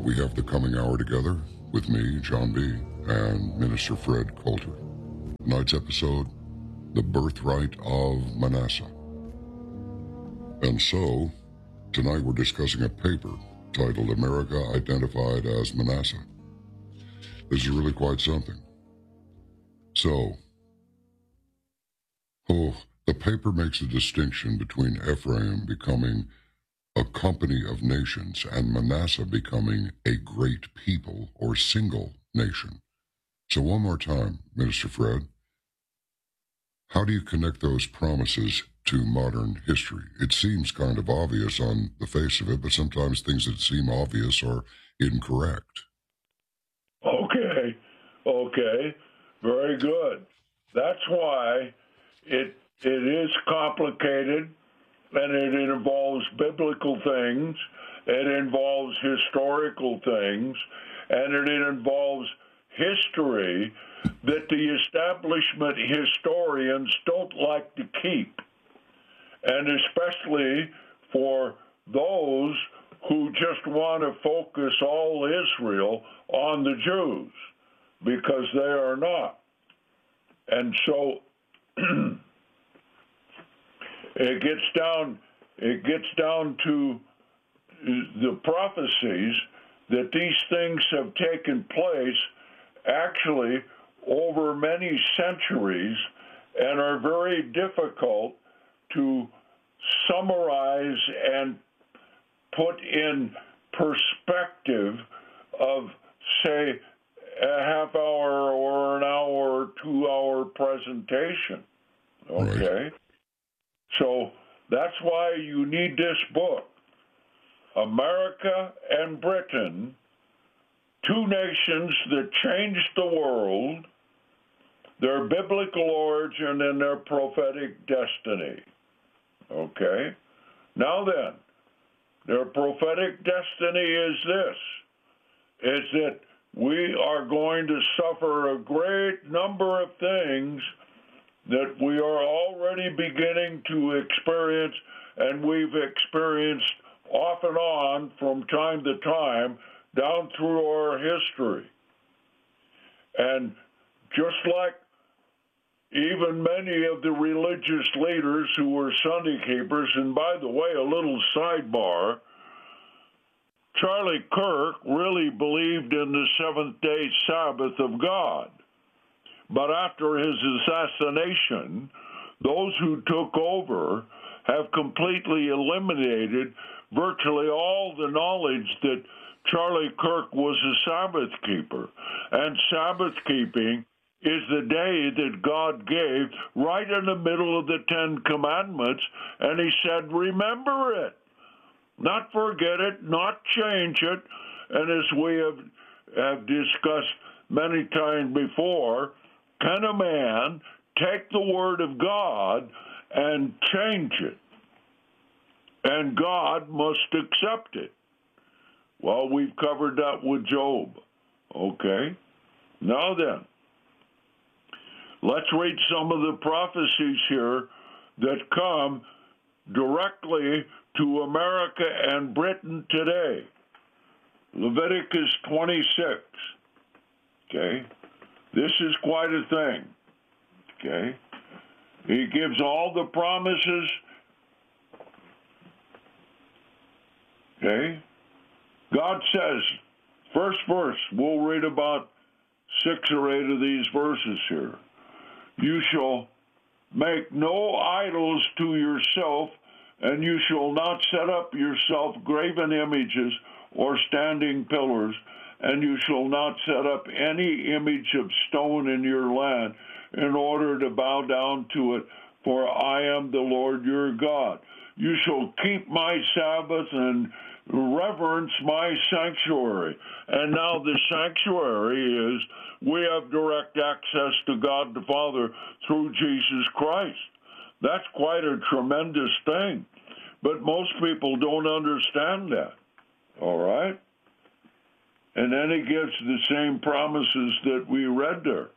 we have the coming hour together with me, John B., and Minister Fred Coulter. Tonight's episode, The Birthright of Manasseh. And so, tonight we're discussing a paper titled America Identified as Manasseh. This is really quite something. So, the paper makes a distinction between Ephraim becoming a company of nations and Manasseh becoming a great people or single nation. So one more time, Minister Fred, how do you connect those promises to modern history? It seems kind of obvious on the face of it, but sometimes things that seem obvious are incorrect. Okay, very good. That's why it is complicated, and it involves biblical things, it involves historical things, and it involves history that the establishment historians don't like to keep, and especially for those who just want to focus all Israel on the Jews, because they are not. And so it gets down to the prophecies that these things have taken place actually over many centuries and are very difficult to summarize and put in perspective of, say, a half hour or an hour or 2 hour presentation. Okay? Right. So that's why you need this book, America and Britain, Two Nations That Changed the World, Their Biblical Origin and Their Prophetic Destiny. Okay? Now then, their prophetic destiny is this, is that we are going to suffer a great number of things that we are already beginning to experience, and we've experienced off and on from time to time down through our history. And just like even many of the religious leaders who were Sunday keepers, and by the way, a little sidebar, Charlie Kirk really believed in the seventh-day Sabbath of God. But after his assassination, those who took over have completely eliminated virtually all the knowledge that Charlie Kirk was a Sabbath keeper. And Sabbath keeping is the day that God gave right in the middle of the Ten Commandments, and he said, remember it, not forget it, not change it. And as we have discussed many times before, can a man take the Word of God and change it? And God must accept it. Well, we've covered that with Job. Okay? Now then, let's read some of the prophecies here that come directly to America and Britain today. Leviticus 26. Okay? This is quite a thing. Okay? He gives all the promises. Okay? God says, first verse, we'll read about 6 or 8 of these verses here. You shall make no idols to yourself, and you shall not set up yourself graven images or standing pillars, and you shall not set up any image of stone in your land in order to bow down to it, for I am the Lord your God. You shall keep my Sabbath and reverence my sanctuary. And now the sanctuary is we have direct access to God the Father through Jesus Christ. That's quite a tremendous thing. But most people don't understand that. All right? And then he gives the same promises that we read there.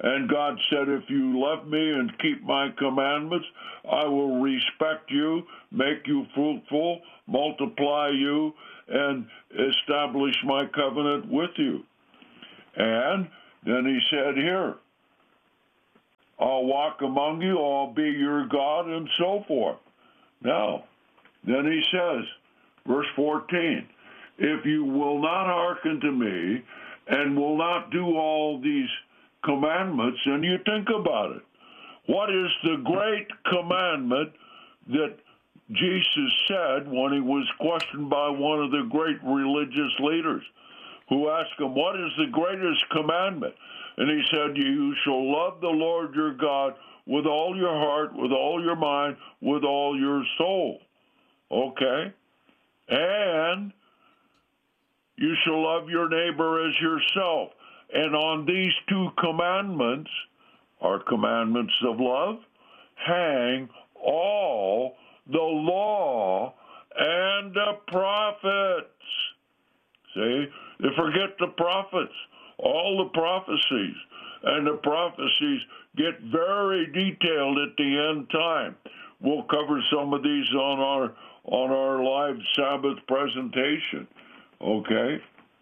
And God said, if you love me and keep my commandments, I will respect you, make you fruitful, multiply you, and establish my covenant with you. And then he said here, I'll walk among you, I'll be your God, and so forth. Now, then he says, verse 14, if you will not hearken to me and will not do all these commandments, and you think about it, what is the great commandment that Jesus said when he was questioned by one of the great religious leaders who asked him, what is the greatest commandment? And he said, you shall love the Lord your God with all your heart, with all your mind, with all your soul. Okay? And you shall love your neighbor as yourself. And on these two commandments, our commandments of love, hang all the law and the prophets. See? They forget the prophets, all the prophecies. And the prophecies get very detailed at the end time. We'll cover some of these on our live Sabbath presentation. Okay?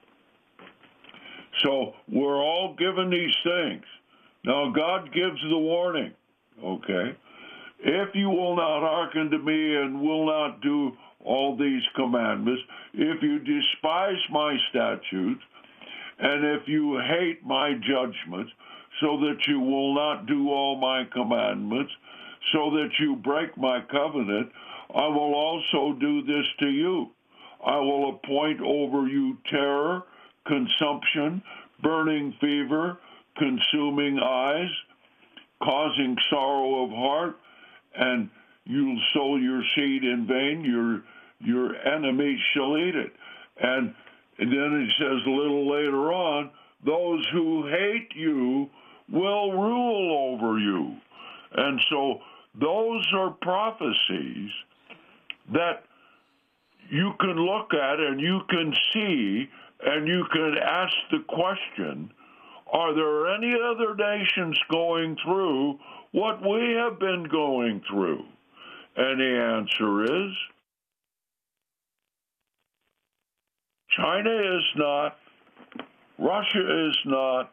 So we're all given these things. Now God gives the warning. Okay? If you will not hearken to me and will not do all these commandments, if you despise my statutes, and if you hate my judgments, so that you will not do all my commandments, so that you break my covenant, I will also do this to you. I will appoint over you terror, consumption, burning fever, consuming eyes, causing sorrow of heart, and you'll sow your seed in vain, your enemies shall eat it. And then it says a little later on, those who hate you will rule over you. And so those are prophecies that you can look at and you can see and you can ask the question, are there any other nations going through what we have been going through? And the answer is, China is not, Russia is not,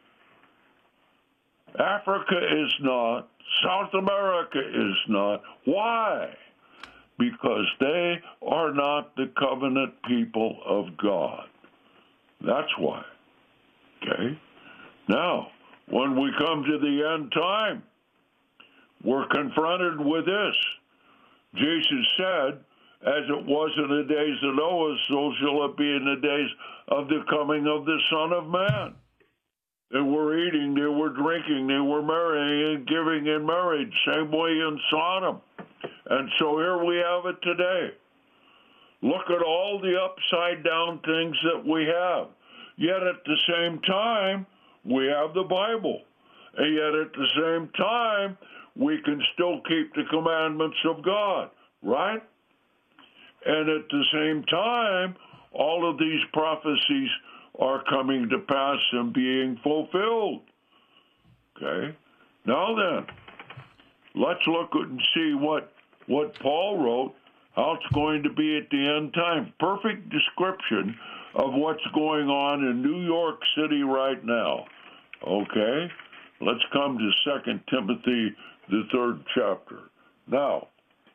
Africa is not, South America is not. Why? Because they are not the covenant people of God. That's why. Okay? Now, when we come to the end time, we're confronted with this. Jesus said, as it was in the days of Noah, so shall it be in the days of the coming of the Son of Man. They were eating, they were drinking, they were marrying and giving in marriage, same way in Sodom. And so here we have it today. Look at all the upside-down things that we have. Yet at the same time, we have the Bible. And yet at the same time, we can still keep the commandments of God, right? And at the same time, all of these prophecies are coming to pass and being fulfilled. Okay? Now then, let's look and see what Paul wrote, how it's going to be at the end time. Perfect description of what's going on in New York City right now. Okay? Let's come to 2 Timothy, the 3rd chapter. Now,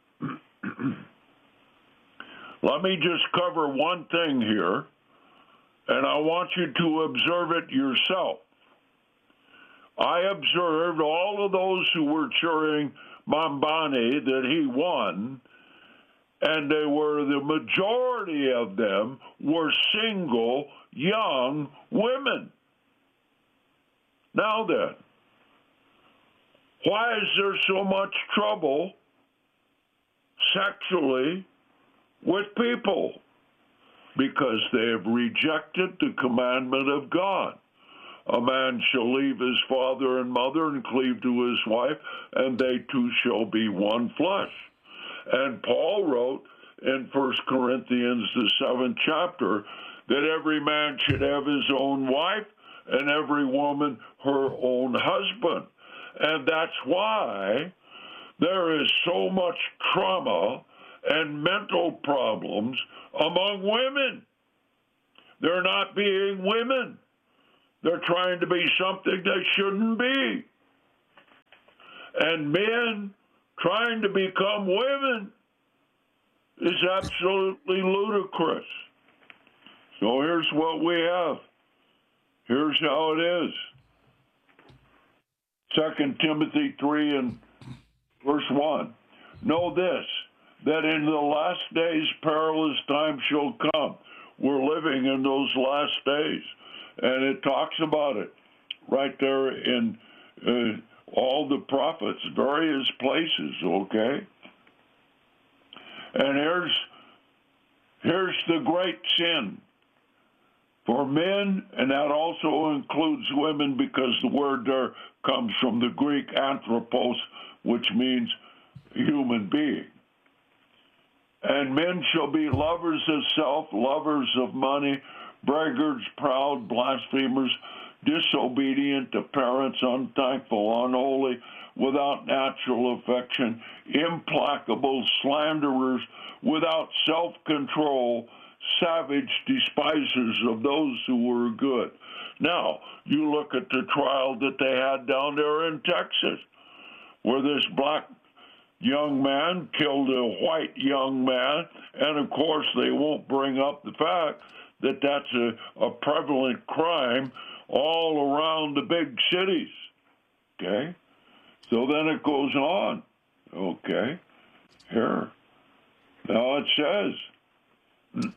let me just cover one thing here, and I want you to observe it yourself. I observed all of those who were cheering Mambani that he won, and the majority of them were single, young women. Now then, why is there so much trouble sexually with people? Because they have rejected the commandment of God. A man shall leave his father and mother and cleave to his wife, and they two shall be one flesh. And Paul wrote in 1 Corinthians, the 7th chapter, that every man should have his own wife and every woman her own husband. And that's why there is so much trauma and mental problems among women. They're not being women. They're trying to be something they shouldn't be. And men trying to become women is absolutely ludicrous. So here's what we have. Here's how it is. 2 Timothy 3 and verse 1. Know this, that in the last days perilous times shall come. We're living in those last days. And it talks about it right there in all the prophets, various places, okay? And here's the great sin for men, and that also includes women because the word there comes from the Greek anthropos, which means human being. And men shall be lovers of self, lovers of money, braggarts, proud, blasphemers, disobedient to parents, unthankful, unholy, without natural affection, implacable, slanderers, without self-control, savage, despisers of those who were good. Now, you look at the trial that they had down there in Texas, where this black young man killed a white young man, and of course they won't bring up the fact that that's a prevalent crime all around the big cities, okay? So then it goes on, okay? Here. Now it says,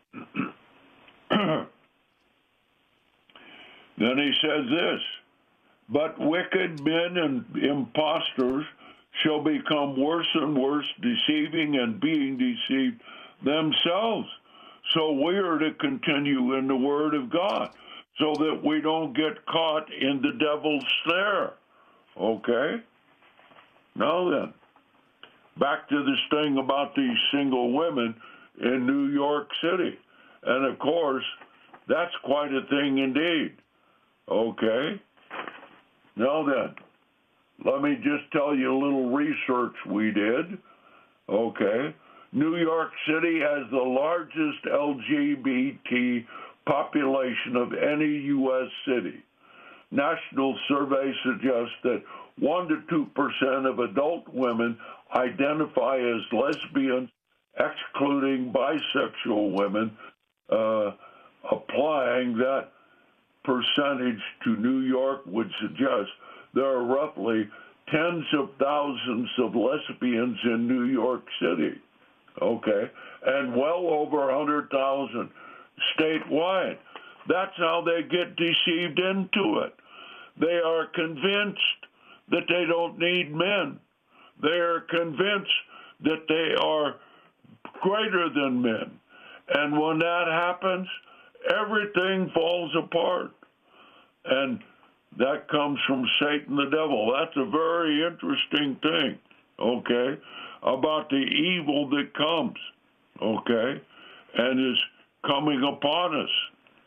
then he says this, but wicked men and impostors shall become worse and worse, deceiving and being deceived themselves. So we are to continue in the Word of God so that we don't get caught in the devil's snare. Okay? Now then, back to this thing about these single women in New York City. And of course, that's quite a thing indeed. Okay? Now then, let me just tell you a little research we did. Okay? New York City has the largest LGBT population of any U.S. city. National survey suggests that 1 to 2% of adult women identify as lesbians, excluding bisexual women. Applying that percentage to New York would suggest there are roughly tens of thousands of lesbians in New York City, okay, and well over 100,000 statewide. That's how they get deceived into it. They are convinced that they don't need men. They are convinced that they are greater than men. And when that happens, everything falls apart. And that comes from Satan the devil. That's a very interesting thing, okay, about the evil that comes, okay, and is coming upon us.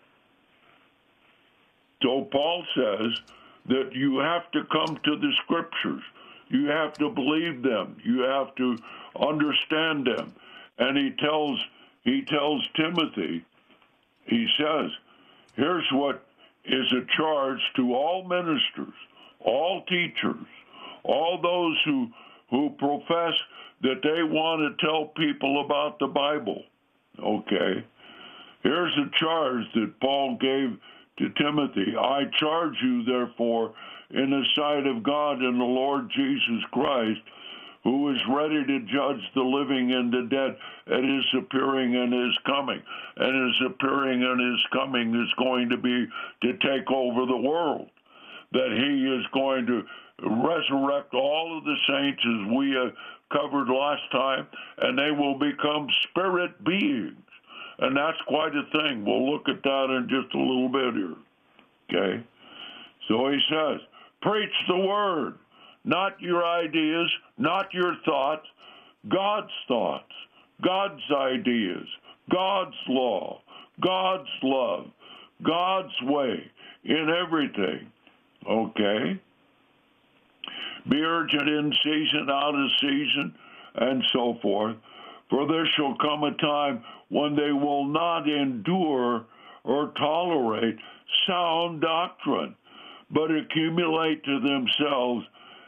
So Paul says that you have to come to the Scriptures. You have to believe them. You have to understand them. And he tells Timothy, he says, here's what is a charge to all ministers, all teachers, all those who profess that they want to tell people about the Bible. Okay? Here's a charge that Paul gave to Timothy. I charge you, therefore, in the sight of God and the Lord Jesus Christ, who is ready to judge the living and the dead at his appearing and his coming. And his appearing and his coming is going to be to take over the world, that he is going to resurrect all of the saints as we covered last time, and they will become spirit beings. And that's quite a thing. We'll look at that in just a little bit here. Okay? So he says, preach the word. Not your ideas, not your thoughts, God's thoughts, God's ideas, God's law, God's love, God's way, in everything. Okay? Be urgent in season, out of season, and so forth. For there shall come a time when they will not endure or tolerate sound doctrine, but accumulate to themselves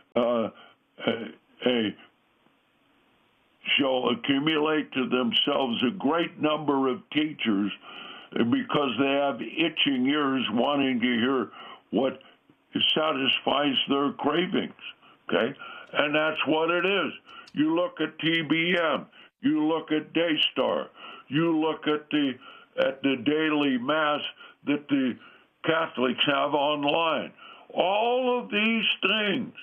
shall accumulate to themselves a great number of teachers, because they have itching ears wanting to hear what satisfies their cravings. Okay? And that's what it is. You look at TBN, you look at Daystar, you look at the daily mass that the Catholics have online. All of these things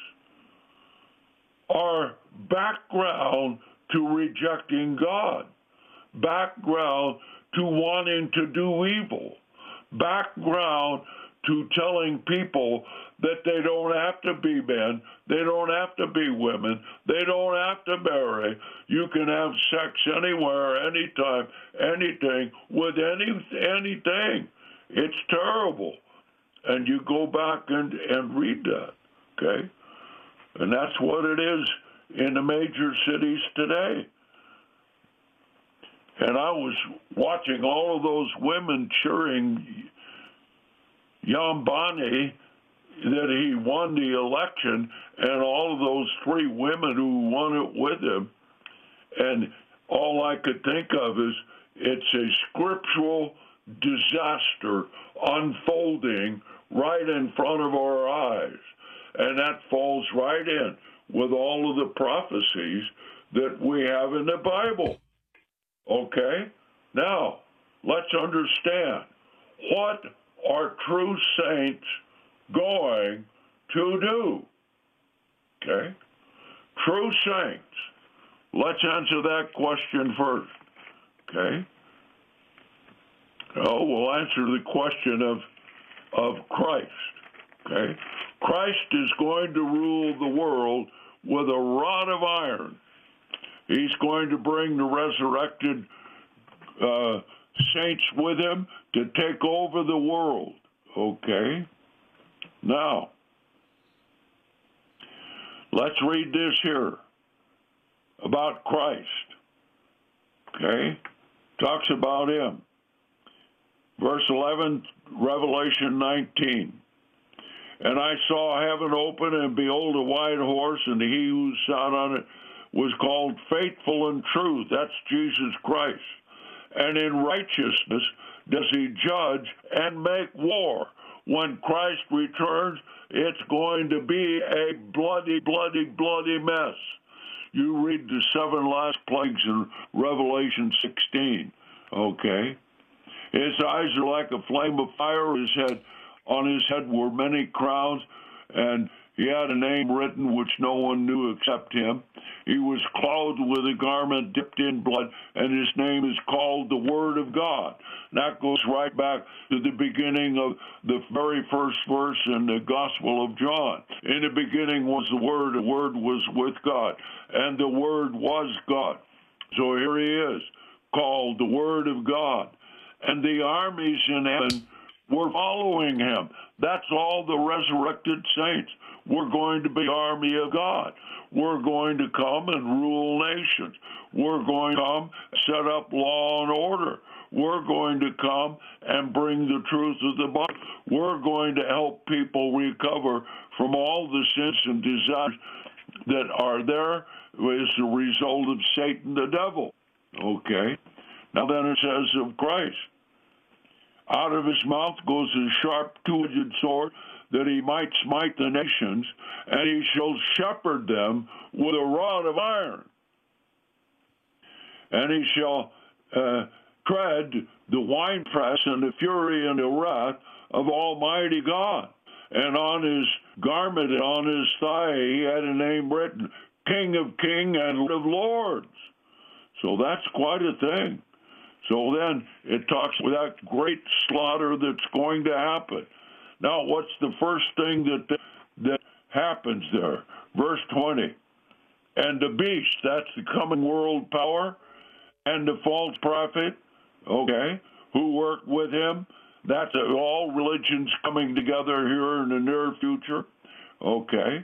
are background to rejecting God, background to wanting to do evil, background to telling people that they don't have to be men, they don't have to be women, they don't have to marry. You can have sex anywhere, anytime, anything, with anything. It's terrible. And you go back and read that, okay? And that's what it is in the major cities today. And I was watching all of those women cheering Yambani that he won the election, and all of those three women who won it with him. And all I could think of is it's a scriptural disaster unfolding right in front of our eyes. And that falls right in with all of the prophecies that we have in the Bible. Okay? Now, let's understand, what are true saints going to do? Okay? True saints. Let's answer that question first. Okay? Oh, we'll answer the question of Christ. Okay? Christ is going to rule the world with a rod of iron. He's going to bring the resurrected saints with him to take over the world. Okay? Now, let's read this here about Christ. Okay? Talks about him. Verse 11, Revelation 19. And I saw heaven open, and behold, a white horse, and he who sat on it was called Faithful and Truth. That's Jesus Christ. And in righteousness does he judge and make war. When Christ returns, it's going to be a bloody, bloody, bloody mess. You read the 7 last plagues in Revelation 16, okay? His eyes are like a flame of fire. On his head were many crowns, and he had a name written which no one knew except him. He was clothed with a garment dipped in blood, and his name is called the Word of God. That goes right back to the beginning of the very first verse in the Gospel of John. In the beginning was the Word was with God, and the Word was God. So here he is, called the Word of God. And the armies in heaven were following him. That's all the resurrected saints. We're going to be the army of God. We're going to come and rule nations. We're going to come set up law and order. We're going to come and bring the truth of the Bible. We're going to help people recover from all the sins and desires that are there as a result of Satan the devil. Okay? Now then it says of Christ, out of his mouth goes a sharp two-edged sword, that he might smite the nations, and he shall shepherd them with a rod of iron. And he shall tread the winepress and the fury and the wrath of Almighty God. And on his garment and on his thigh he had a name written, King of Kings and Lord of Lords. So that's quite a thing. So then it talks about that great slaughter that's going to happen. Now, what's the first thing that happens there? Verse 20. And the beast, that's the coming world power, and the false prophet, okay, who work with him, That's all religions coming together here in the near future. Okay.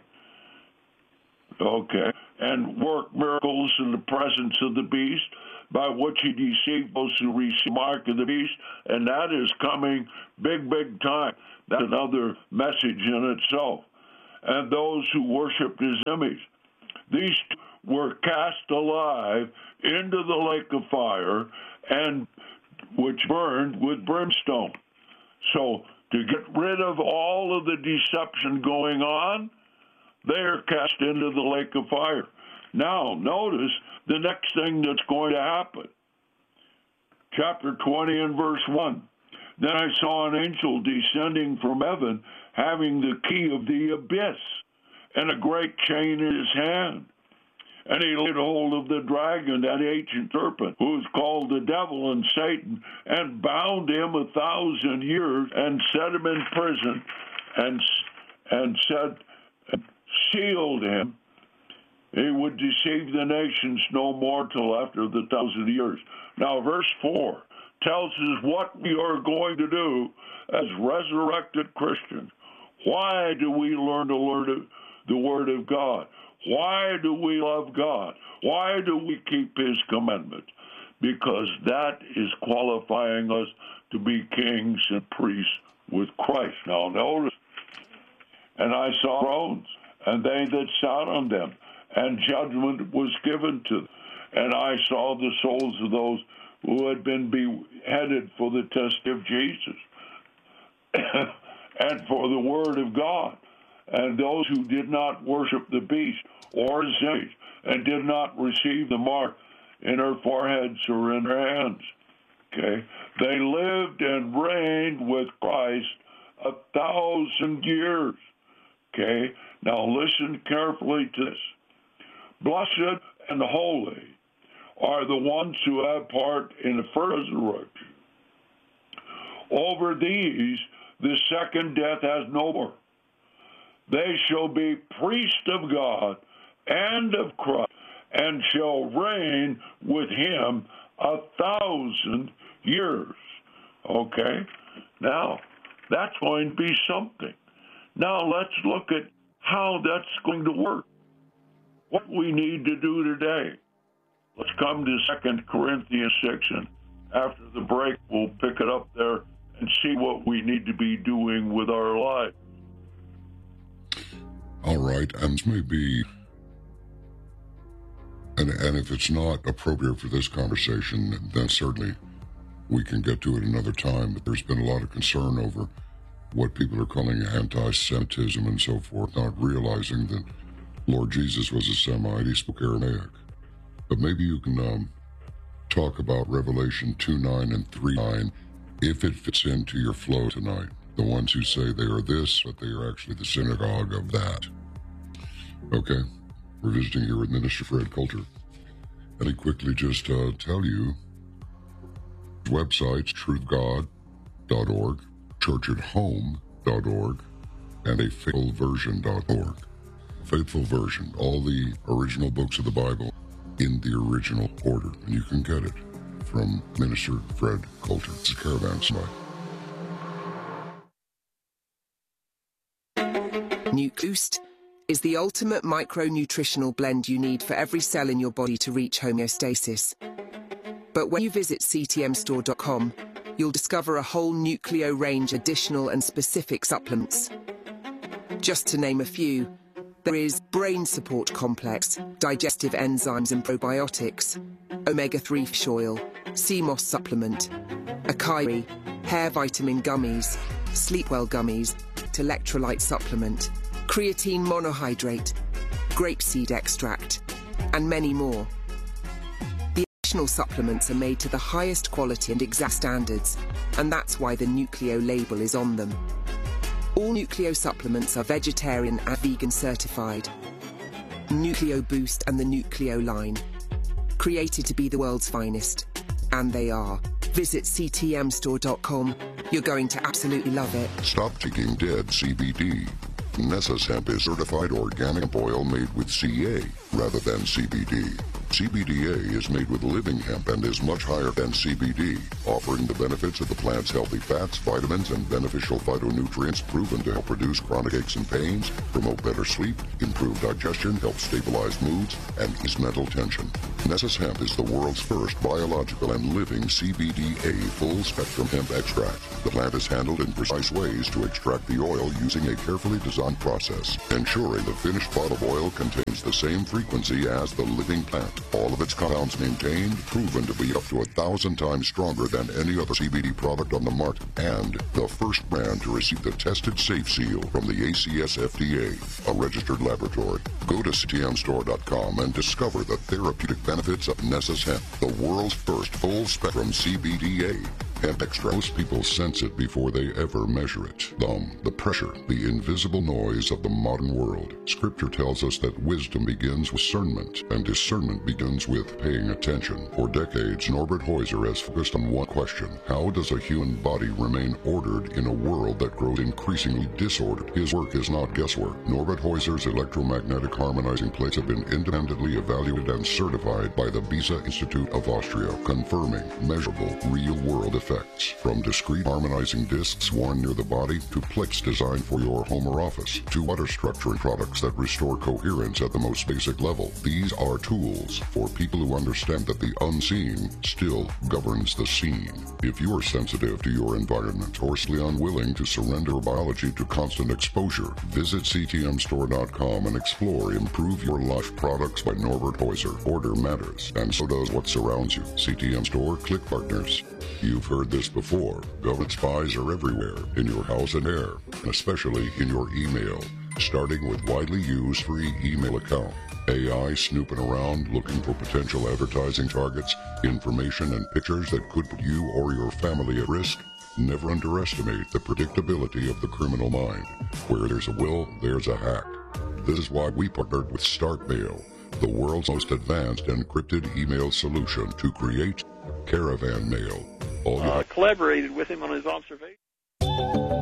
And work miracles in the presence of the beast, by which he deceived those who receive the mark of the beast, and that is coming big time. That's another message in itself. And those who worshiped his image. These two were cast alive into the lake of fire, and which burned with brimstone. So to get rid of all of the deception going on, they are cast into the lake of fire. Now, notice the next thing that's going to happen. Chapter 20 and verse 1. Then I saw an angel descending from heaven, having the key of the abyss, and a great chain in his hand. And he laid hold of the dragon, that ancient serpent, who is called the devil and Satan, and bound him 1,000 years, and set him in prison, and sealed him. He would deceive the nations no more till after the 1,000 years. Now, verse 4 tells us what we are going to do as resurrected Christians. Why do we learn the Word of God? Why do we love God? Why do we keep his commandments? Because that is qualifying us to be kings and priests with Christ. Now notice, and I saw thrones, and they that sat on them, and judgment was given to them. And I saw the souls of those who had been beheaded for the testimony of Jesus and for the word of God, and those who did not worship the beast or his image, and did not receive the mark in their foreheads or in their hands. Okay? They lived and reigned with Christ 1,000 years. Okay? Now listen carefully to this. Blessed and holy are the ones who have part in the first resurrection. Over these, the second death has no more. They shall be priests of God and of Christ, and shall reign with him 1,000 years. Okay? Now, that's going to be something. Now, let's look at how that's going to work. What we need to do today. Let's come to 2 Corinthians 6, and after the break, we'll pick it up there and see what we need to be doing with our lives. All right, and this may be, and if it's not appropriate for this conversation, then certainly we can get to it another time. But there's been a lot of concern over what people are calling anti-Semitism and so forth, not realizing that Lord Jesus was a Semite, he spoke Aramaic. But maybe you can talk about Revelation 2:9 and 3:9, if it fits into your flow tonight. The ones who say they are this, but they are actually the synagogue of that. Okay, we're visiting here with Minister Fred Coulter. Let me quickly just tell you, websites, truthgod.org, churchathome.org, and a faithfulversion.org. Faithful Version, all the original books of the Bible in the original order, and you can get it from Minister Fred Coulter. It's a caravan slide. Nucleust is the ultimate micronutritional blend you need for every cell in your body to reach homeostasis. But when you visit ctmstore.com, you'll discover a whole Nucleo range of additional and specific supplements. Just to name a few, there is Brain Support Complex, digestive enzymes and probiotics, omega-3 fish oil, CMOS supplement, Acai, hair vitamin gummies, Sleepwell gummies, electrolyte supplement, creatine monohydrate, grapeseed extract, and many more. The additional supplements are made to the highest quality and exact standards, and that's why the Nucleo label is on them. All Nucleo supplements are vegetarian and vegan certified. Nucleo Boost and the Nucleo line, created to be the world's finest, and they are. Visit ctmstore.com. You're going to absolutely love it. Stop taking dead CBD. Nessas Hemp is certified organic hemp oil made with CA rather than CBD. CBDA is made with living hemp and is much higher than CBD, offering the benefits of the plant's healthy fats, vitamins, and beneficial phytonutrients proven to help reduce chronic aches and pains, promote better sleep, improve digestion, help stabilize moods, and ease mental tension. Nessus Hemp is the world's first biological and living CBDA full-spectrum hemp extract. The plant is handled in precise ways to extract the oil using a carefully designed process, ensuring the finished bottle of oil contains the same frequency as the living plant. All of its compounds maintained, proven to be up to 1,000 times stronger than any other CBD product on the market, and the first brand to receive the tested safe seal from the ACS FDA, a registered laboratory. Go to ctmstore.com and discover the therapeutic benefits of Nessus Hemp, the world's first full-spectrum CBDA hemp extract. Most people sense it before they ever measure it. The pressure, the invisible noise of the modern world. Scripture tells us that wisdom begins with discernment, and discernment begins with paying attention. For decades, Norbert Heuser has focused on one question: how does a human body remain ordered in a world that grows increasingly disordered? His work is not guesswork. Norbert Heuser's electromagnetic harmonizing plates have been independently evaluated and certified by the Beza Institute of Austria, confirming measurable, real-world effects. From discrete harmonizing discs worn near the body to plates designed for your home or office, to water structuring products that restore coherence at the most basic level. These are tools for people who understand that the unseen still governs the seen. If you are sensitive to your environment or simply unwilling to surrender biology to constant exposure, visit ctmstore.com and explore Improve Your Life products by Norbert Heuser. Order matters, and so does what surrounds you. CTM Store, click partners. You've heard this before. Government spies are everywhere, in your house and air, and especially in your email, starting with widely used free email account. AI snooping around looking for potential advertising targets, information and pictures that could put you or your family at risk. Never underestimate the predictability of the criminal mind. Where there's a will, there's a hack. This is why we partnered with StartMail, the world's most advanced encrypted email solution, to create Caravan Mail. Collaborated with him on his observation.